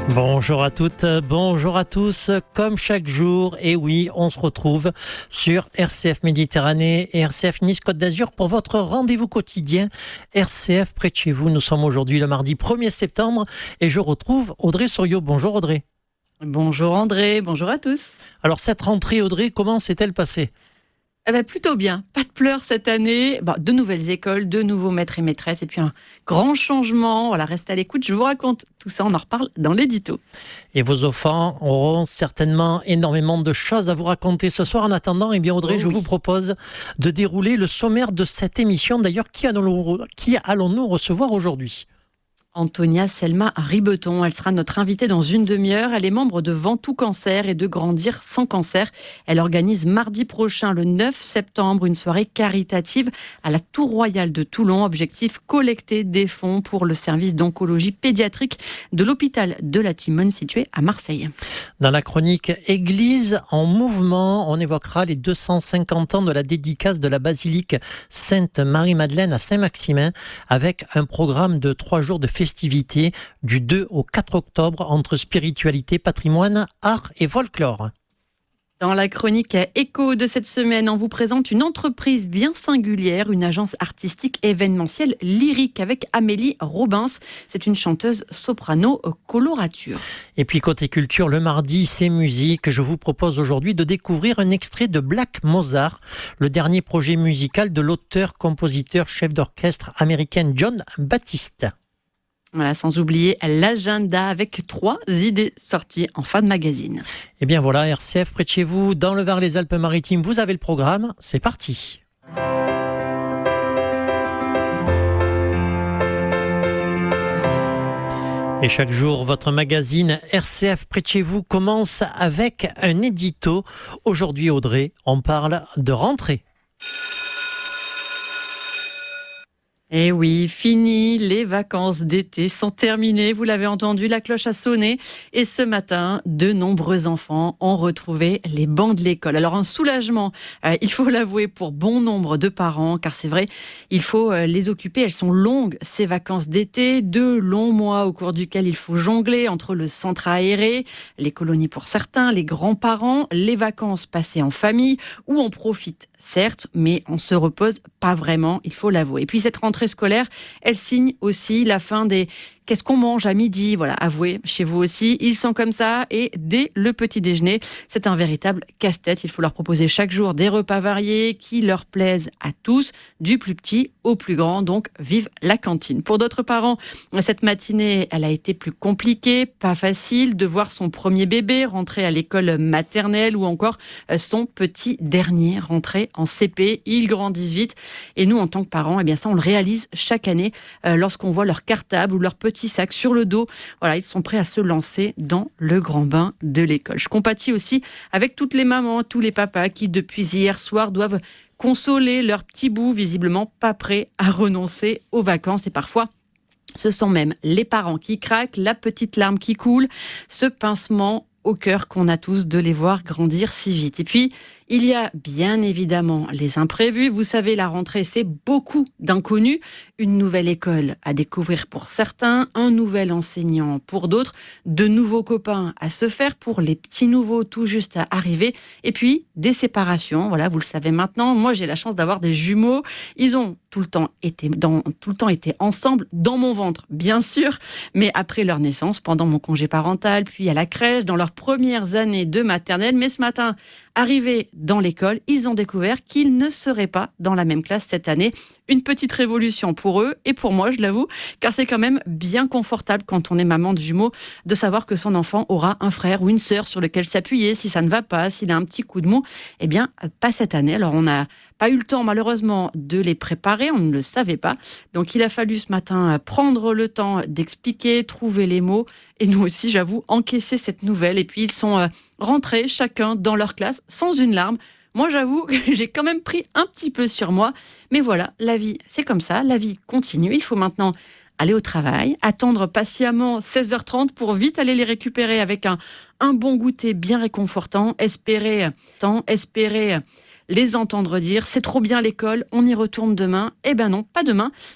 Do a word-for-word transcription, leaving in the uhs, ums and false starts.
Bonjour à toutes, bonjour à tous, comme chaque jour, et oui, on se retrouve sur R C F Méditerranée et R C F Nice Côte d'Azur pour votre rendez-vous quotidien R C F près de chez vous. Nous sommes aujourd'hui le mardi premier septembre et je retrouve Audrey Souriau. Bonjour Audrey. Bonjour André, bonjour à tous. Alors cette rentrée Audrey, comment s'est-elle passée ? Eh ben, plutôt bien, pas de pleurs cette année, bon, de nouvelles écoles, de nouveaux maîtres et maîtresses et puis un grand changement. Voilà, restez à l'écoute, je vous raconte tout ça, on en reparle dans l'édito. Et vos enfants auront certainement énormément de choses à vous raconter ce soir. En attendant, eh bien Audrey, oh, je oui. vous propose de dérouler le sommaire de cette émission. D'ailleurs, qui allons-nous, qui allons-nous recevoir aujourd'hui ? Antonia Selma Ribeton, elle sera notre invitée dans une demi-heure. Elle est membre de Ventoux Cancer et de Grandir sans cancer. Elle organise mardi prochain, le neuf septembre, une soirée caritative à la Tour Royale de Toulon. Objectif, collecter des fonds pour le service d'oncologie pédiatrique de l'hôpital de la Timone situé à Marseille. Dans la chronique Église en mouvement, on évoquera les deux cent cinquante ans de la dédicace de la basilique Sainte-Marie-Madeleine à Saint-Maximin avec un programme de trois jours de festivités du deux au quatre octobre entre spiritualité, patrimoine, art et folklore. Dans la chronique Écho de cette semaine, on vous présente une entreprise bien singulière, une agence artistique événementielle lyrique avec Amélie Robins. C'est une chanteuse soprano colorature. Et puis côté culture, le mardi, c'est musique. Je vous propose aujourd'hui de découvrir un extrait de Black Mozart, le dernier projet musical de l'auteur, compositeur, chef d'orchestre américain John Baptiste. Voilà, sans oublier l'agenda avec trois idées sorties en fin de magazine. Et bien voilà, R C F près de chez vous, dans le Var, les Alpes-Maritimes, vous avez le programme, c'est parti. Et chaque jour, votre magazine R C F près de chez vous commence avec un édito. Aujourd'hui, Audrey, on parle de rentrée. Eh oui, fini, les vacances d'été sont terminées, vous l'avez entendu, la cloche a sonné et ce matin, de nombreux enfants ont retrouvé les bancs de l'école. Alors un soulagement, euh, il faut l'avouer pour bon nombre de parents, car c'est vrai, il faut euh, les occuper, elles sont longues ces vacances d'été, deux longs mois au cours duquel il faut jongler entre le centre aéré, les colonies pour certains, les grands-parents, les vacances passées en famille, où on profite certes, mais on se repose pas vraiment, il faut l'avouer. Et puis cette rentrée scolaire, elle signe aussi la fin des qu'est-ce qu'on mange à midi, voilà, avouez, chez vous aussi, ils sont comme ça et dès le petit déjeuner, c'est un véritable casse-tête. Il faut leur proposer chaque jour des repas variés qui leur plaisent à tous, du plus petit au plus grand, donc vive la cantine. Pour d'autres parents, cette matinée, elle a été plus compliquée, pas facile de voir son premier bébé rentrer à l'école maternelle ou encore son petit dernier rentrer en C P. Ils grandissent vite et nous, en tant que parents, eh bien ça, on le réalise chaque année euh, lorsqu'on voit leur cartable ou leur petit sac sur le dos. Voilà, ils sont prêts à se lancer dans le grand bain de l'école. Je compatis aussi avec toutes les mamans, tous les papas qui, depuis hier soir, doivent consoler leur petit bout, visiblement pas prêts à renoncer aux vacances. Et parfois, ce sont même les parents qui craquent, la petite larme qui coule, ce pincement au cœur qu'on a tous de les voir grandir si vite. Et puis, il y a bien évidemment les imprévus. Vous savez, la rentrée, c'est beaucoup d'inconnus. Une nouvelle école à découvrir pour certains, un nouvel enseignant pour d'autres, de nouveaux copains à se faire pour les petits nouveaux tout juste à arriver. Et puis, des séparations. Voilà, vous le savez maintenant. Moi, j'ai la chance d'avoir des jumeaux. Ils ont tout le temps été, dans, tout le temps été ensemble, dans mon ventre, bien sûr. Mais après leur naissance, pendant mon congé parental, puis à la crèche, dans leurs premières années de maternelle. Mais ce matin, arrivés dans l'école, ils ont découvert qu'ils ne seraient pas dans la même classe cette année. Une petite révolution pour eux et pour moi, je l'avoue, car c'est quand même bien confortable quand on est maman de jumeaux de savoir que son enfant aura un frère ou une sœur sur lequel s'appuyer si ça ne va pas, s'il a un petit coup de mou. Eh bien, pas cette année. Alors, on n'a pas eu le temps, malheureusement, de les préparer. On ne le savait pas. Donc, il a fallu ce matin prendre le temps d'expliquer, trouver les mots. Et nous aussi, j'avoue, encaisser cette nouvelle. Et puis, ils sont rentrés chacun dans leur classe sans une larme. Moi, j'avoue que j'ai quand même pris un petit peu sur moi. Mais voilà, la vie, c'est comme ça. La vie continue. Il faut maintenant aller au travail, attendre patiemment seize heures trente pour vite aller les récupérer avec un, un bon goûter bien réconfortant, espérer, tant, espérer les entendre dire « c'est trop bien l'école, on y retourne demain ». Eh ben non, pas demain,